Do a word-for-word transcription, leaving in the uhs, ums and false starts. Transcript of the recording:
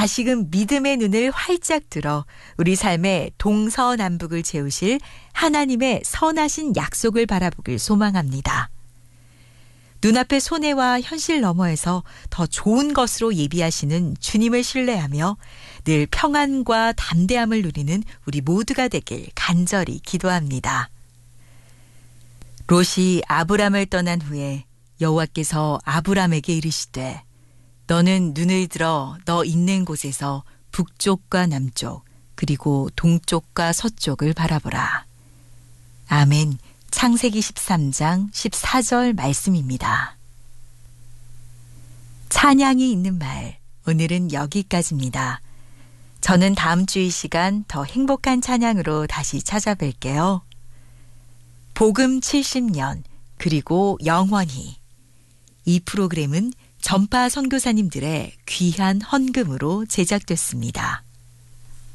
다시금 믿음의 눈을 활짝 들어 우리 삶의 동서남북을 채우실 하나님의 선하신 약속을 바라보길 소망합니다. 눈앞의 손해와 현실 너머에서 더 좋은 것으로 예비하시는 주님을 신뢰하며 늘 평안과 담대함을 누리는 우리 모두가 되길 간절히 기도합니다. 롯이 아브람을 떠난 후에 여호와께서 아브람에게 이르시되 너는 눈을 들어 너 있는 곳에서 북쪽과 남쪽 그리고 동쪽과 서쪽을 바라보라. 아멘. 창세기 십삼 장 십사 절 말씀입니다. 찬양이 있는 말, 오늘은 여기까지입니다. 저는 다음 주 이 시간 더 행복한 찬양으로 다시 찾아뵐게요. 복음 칠십 년 그리고 영원히. 이 프로그램은 전파 선교사님들의 귀한 헌금으로 제작됐습니다.